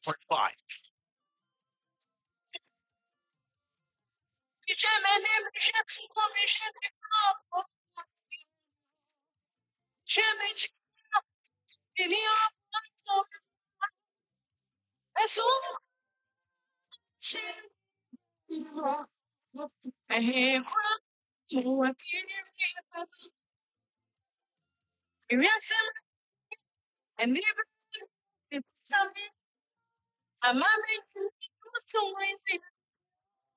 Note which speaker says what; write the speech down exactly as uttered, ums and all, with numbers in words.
Speaker 1: forty-five. And even if something, I'm not making you so lazy.